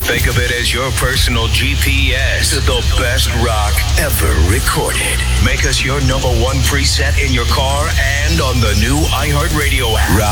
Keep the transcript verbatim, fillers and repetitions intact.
Think of it as your personal G P S to the best rock ever recorded. Make us your number one preset in your car and on the new iHeartRadio app.